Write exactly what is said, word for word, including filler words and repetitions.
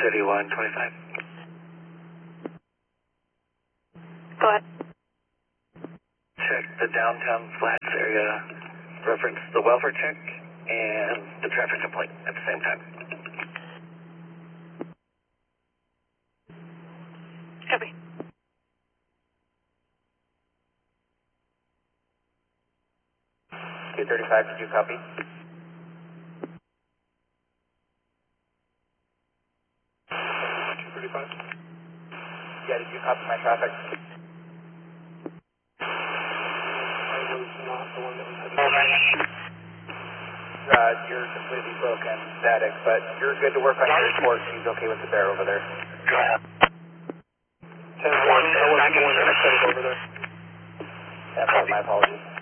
thirty-one twenty-five. Go ahead. Check the downtown flats area, reference the welfare check and the traffic complaint at the same time. Copy. two thirty-five, did you copy? two thirty-five? Yeah, did you copy my traffic? I was not the one that was headed. Uh, you're completely broken, static, but you're good to work on your report. He's okay with the bear over there. Go ahead. ten one, I wasn't the one that was headed over there. Yeah, my apologies.